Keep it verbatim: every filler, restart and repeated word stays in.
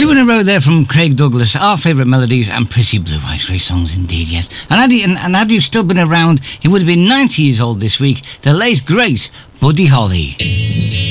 Two in a row there from Craig Douglas, our favourite melodies and Pretty Blue Eyes. Great songs indeed, yes. And had, he, and, and had he still been around, he would have been ninety years old this week. The late great Buddy Holly.